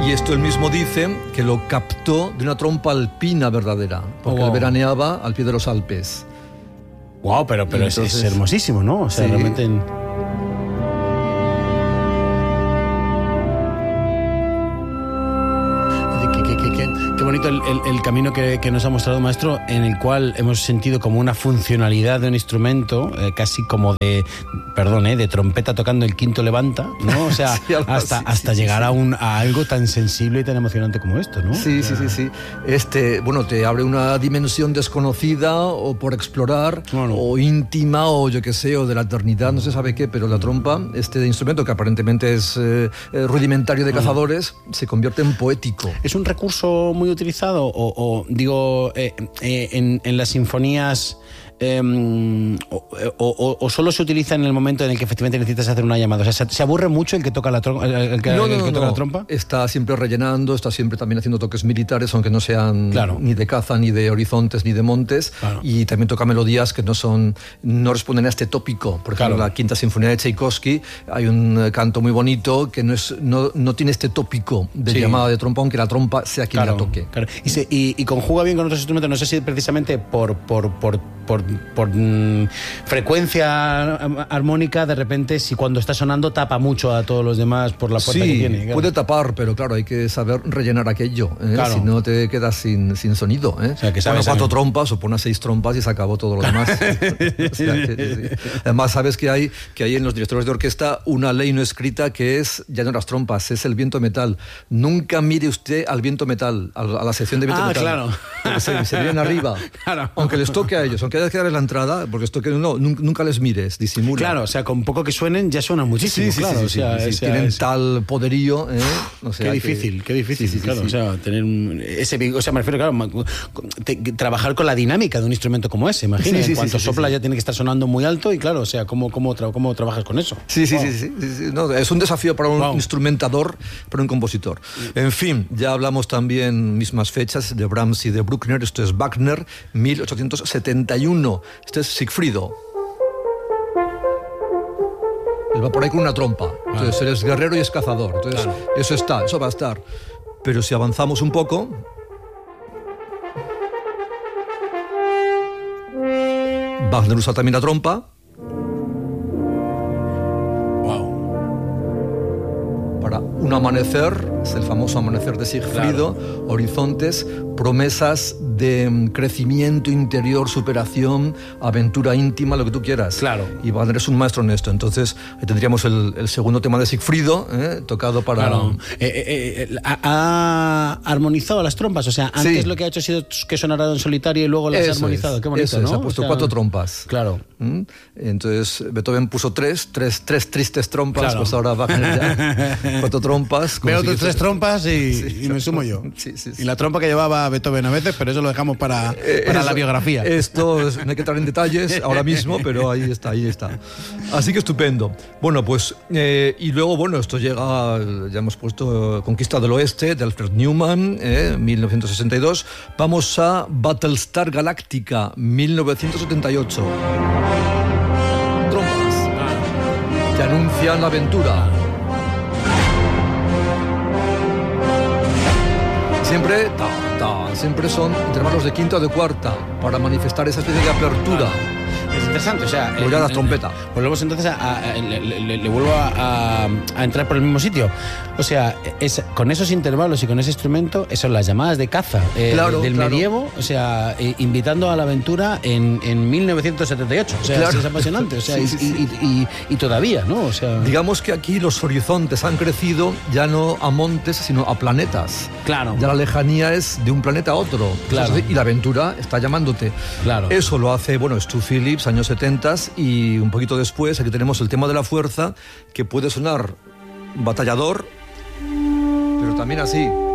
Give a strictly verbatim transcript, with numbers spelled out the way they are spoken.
Y esto él mismo dice que lo captó de una trompa alpina verdadera, porque oh, wow. él veraneaba al pie de los Alpes. Wow, pero, pero entonces, es, es hermosísimo, ¿no? O sea, sí. realmente... En... Qué bonito el, el, el camino que, que nos ha mostrado, maestro, en el cual hemos sentido como una funcionalidad de un instrumento, eh, casi como de, perdón, eh, de trompeta tocando el quinto levanta, ¿no? O sea, sí, hasta, así, hasta sí, llegar sí. A, un, a algo tan sensible y tan emocionante como esto, ¿no? Sí, sí, sí, sí. Este, bueno, te abre una dimensión desconocida o por explorar, bueno. o íntima, o yo qué sé, o de la eternidad, no se sabe qué, pero la trompa, este instrumento que aparentemente es eh, rudimentario de cazadores, se convierte en poético. Es un recurso muy utilizado o, o digo eh, eh, en, en las sinfonías eh, o, o, o solo se utiliza en el momento en el que efectivamente necesitas hacer una llamada. O sea, ¿se, se aburre mucho el que toca la, trom- el que, no, el no, que no, toca no. la trompa? Está siempre rellenando, está siempre también haciendo toques militares, aunque no sean claro. ni de caza, ni de horizontes, ni de montes, claro. y también toca melodías que no son, no responden a este tópico. Por ejemplo, claro. la Quinta Sinfonía de Tchaikovsky, hay un canto muy bonito que no, es, no, no tiene este tópico de sí. llamada de trompa, aunque la trompa sea quien claro, la toque. Claro. Y, se, y, y conjuga bien con otros instrumentos, no sé si precisamente por, por, por, por, por mm, frecuencia armónica, de repente, si cuando está sonando tapa mucho a todos los demás por la puerta sí, que tiene. Claro. Puede tapar, pero claro, hay que saber rellenar aquello, ¿eh? Claro. Si no te quedas sin, sin sonido. ¿eh? O sea, que sabes, cuatro saber. trompas o pones seis trompas y se acabó todo lo demás. O sea, que, sí. Además, sabes que hay, que hay en los directores de orquesta una ley no escrita que es, ya no las trompas, es el viento metal. Nunca mire usted al viento metal, a la sección de viento ah, metal. Claro. Porque se, se vienen arriba. Claro. Aunque les toque a ellos, aunque haya que darles la entrada, porque esto que no, nunca les mires, disimula. Claro, o sea, con poco que suenen ya suenan muchísimo. Sí, sí, claro, sí, o sea, sí, sí, o sea, tienen es... tal poderío. ¿eh? O sea, qué difícil, que... qué difícil, sí, sí, claro. Sí, o sea, tener un, ese, o sea, me refiero, claro, te, trabajar con la dinámica de un instrumento como ese, imagina. Sí, sí, en cuanto sí, sí, sopla sí, sí. ya tiene que estar sonando muy alto y claro, o sea, ¿cómo, cómo, tra- cómo trabajas con eso? Sí, sí, wow. sí, sí, sí, sí. No, es un desafío para un wow. instrumentador, para un compositor. En fin, ya hablamos también mismas fechas de Brahms y de Bruckner. Esto es Wagner, mil ochocientos setenta y uno. Este es Sigfrido. Él va por ahí con una trompa. Entonces, ah. él es guerrero y es cazador. Entonces, claro. eso está, eso va a estar. Pero si avanzamos un poco... Wagner usa también la trompa. Wow. Para un amanecer, es el famoso amanecer de Sigfrido, claro. horizontes, promesas de crecimiento interior, superación, aventura íntima, lo que tú quieras. Claro. Y Wagner es un maestro en esto. Entonces, ahí tendríamos el, el segundo tema de Sigfrido, ¿eh? tocado para... Claro. Eh, eh, eh, ha, ha armonizado las trompas, o sea, antes sí. lo que ha hecho ha sido que sonaran en solitario y luego las eso ha armonizado. Es, Qué bonito, eso ¿no? Es, ha puesto o sea, cuatro trompas. Claro. ¿Mm? Entonces, Beethoven puso tres, tres, tres tristes trompas, claro. pues ahora Wagner ya cuatro trompas. Veo tus tres trompas y, sí, y me sumo yo. Sí, sí, sí. Y la trompa que llevaba Beethoven a veces, pero eso lo dejamos para, eh, para eso, la biografía. Esto es, no hay que entrar en detalles ahora mismo, pero ahí está, ahí está. Así que estupendo. Bueno, pues, eh, y luego, bueno, esto llega, ya hemos puesto Conquista del Oeste, de Alfred Newman, eh, mil novecientos sesenta y dos. Vamos a Battlestar Galactica, mil novecientos setenta y ocho. Trompas que anuncian la aventura. Siempre, ta, ta, siempre son intervalos de quinta o de cuarta para manifestar esa especie de apertura. Es interesante, o sea... Voy a la trompeta. Volvemos entonces a... a, a le, le, le vuelvo a, a, a entrar por el mismo sitio. O sea, es, con esos intervalos y con ese instrumento, eso son las llamadas de caza eh, claro, del claro. medievo, o sea, eh, invitando a la aventura en, en mil novecientos setenta y ocho. O sea, claro. es apasionante, o sea, sí, sí, sí. Y, y, y, y todavía, ¿no? O sea... Digamos que aquí los horizontes han crecido ya no a montes, sino a planetas. Claro. Ya la lejanía es de un planeta a otro. Claro. Y la aventura está llamándote. Claro. Eso lo hace, bueno, Stu Phillips, años setenta, y un poquito después aquí tenemos el tema de la fuerza, que puede sonar batallador, pero también así.